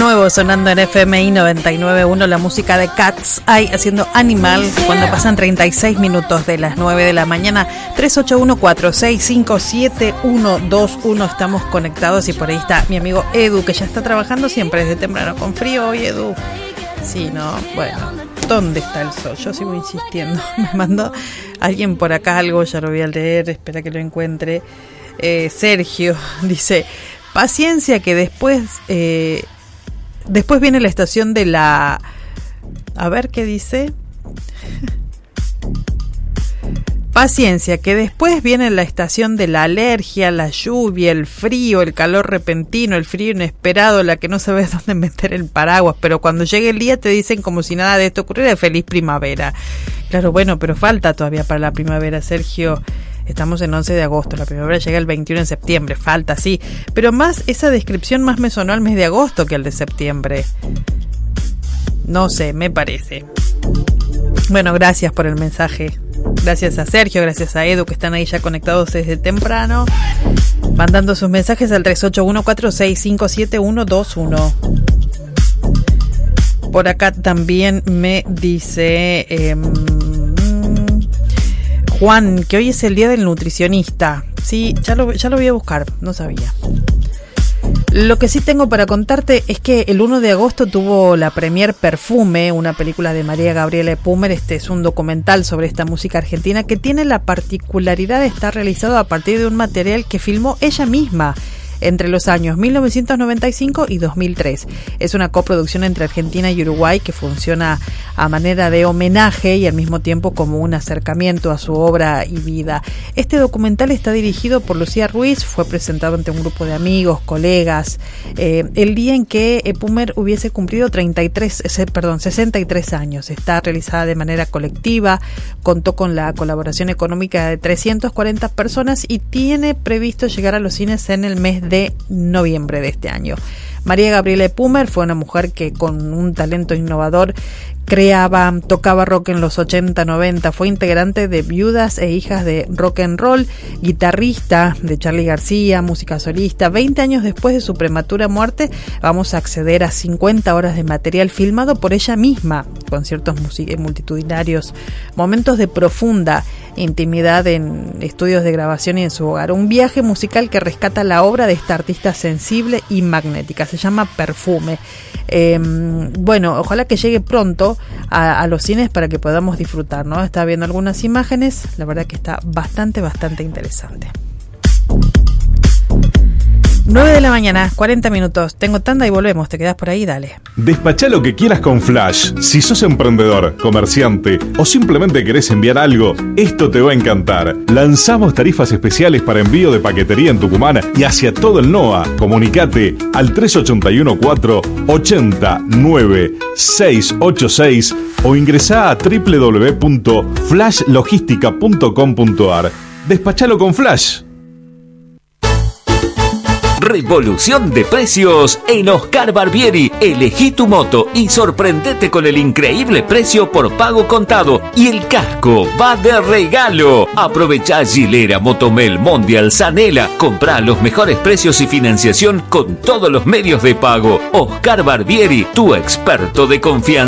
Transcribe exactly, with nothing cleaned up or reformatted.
nuevo sonando en F M I noventa y nueve punto uno, la música de Cat's Eye haciendo Animal cuando pasan treinta y seis minutos de las nueve de la mañana. Tres ocho uno, cuatro seis cinco, siete uno dos uno, estamos conectados y por ahí está mi amigo Edu, que ya está trabajando siempre desde temprano. Con frío hoy, Edu. Sí, ¿no? Bueno, ¿dónde está el sol? Yo sigo insistiendo. Me mandó alguien por acá algo, ya lo voy a leer, espera que lo encuentre. Eh, Sergio dice: paciencia que después eh, después viene la estación de la... A ver qué dice. Paciencia que después viene la estación de la alergia, la lluvia, el frío, el calor repentino, el frío inesperado, la que no sabes dónde meter el paraguas, pero cuando llegue el día te dicen como si nada de esto ocurriera: feliz primavera. Claro, bueno, pero falta todavía para la primavera, Sergio. Estamos en once de agosto, la primavera llega el veintiuno de septiembre, falta, sí, pero más esa descripción más me sonó al mes de agosto que al de septiembre. No sé, me parece. Bueno, gracias por el mensaje. Gracias a Sergio, gracias a Edu, que están ahí ya conectados desde temprano, mandando sus mensajes al tres ocho uno, cuatro seis cinco, siete uno dos uno. Por acá también me dice... Eh, Juan, que hoy es el día del nutricionista. Sí, ya lo, ya lo voy a buscar, no sabía. Lo que sí tengo para contarte es que el uno de agosto tuvo la premier Perfume, una película de María Gabriela Epumer. Este es un documental sobre esta música argentina que tiene la particularidad de estar realizado a partir de un material que filmó ella misma entre los años mil novecientos noventa y cinco y dos mil tres. Es una coproducción entre Argentina y Uruguay que funciona a manera de homenaje y al mismo tiempo como un acercamiento a su obra y vida. Este documental está dirigido por Lucía Ruiz, fue presentado ante un grupo de amigos, colegas, eh, el día en que Epumer hubiese cumplido treinta y tres, perdón, sesenta y tres años. Está realizada de manera colectiva, contó con la colaboración económica de trescientas cuarenta personas y tiene previsto llegar a los cines en el mes de de noviembre de este año. María Gabriela Epumer fue una mujer que con un talento innovador creaba, tocaba rock en los ochenta, noventa, fue integrante de Viudas e Hijas de Rock and Roll, guitarrista de Charly García, música solista. veinte años después de su prematura muerte, vamos a acceder a cincuenta horas de material filmado por ella misma, conciertos multitudinarios, momentos de profunda intimidad en estudios de grabación y en su hogar. Un viaje musical que rescata la obra de esta artista sensible y magnética. Se llama Perfume. Eh, bueno, ojalá que llegue pronto a, a los cines para que podamos disfrutar, ¿no? Estaba viendo algunas imágenes, la verdad que está bastante, bastante interesante. nueve de la mañana, cuarenta minutos. Tengo tanda y volvemos. ¿Te quedás por ahí? Dale. Despachá lo que quieras con Flash. Si sos emprendedor, comerciante o simplemente querés enviar algo, esto te va a encantar. Lanzamos tarifas especiales para envío de paquetería en Tucumán y hacia todo el NOA. Comunicate al tres ocho uno cuatro, ocho nueve, seis ocho seis o ingresá a doble u doble u doble u punto flash logística punto com punto a r. Despachalo con Flash. Revolución de precios en Oscar Barbieri. Elegí tu moto y sorprendete con el increíble precio por pago contado. Y el casco va de regalo. Aprovecha Gilera, Motomel, Mondial, Zanela. Comprá los mejores precios y financiación con todos los medios de pago. Oscar Barbieri, tu experto de confianza.